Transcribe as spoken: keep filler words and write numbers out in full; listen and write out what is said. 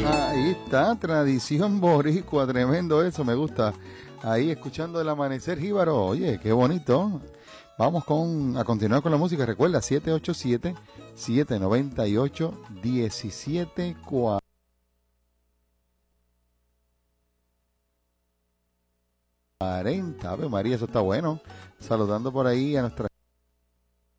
Ahí está, tradición boricua, tremendo eso, me gusta. Ahí escuchando el amanecer jíbaro, oye, qué bonito. Vamos con a continuar con la música, recuerda, siete ocho siete, siete nueve ocho, uno siete cuarenta. Ave María, eso está bueno. Saludando por ahí a nuestra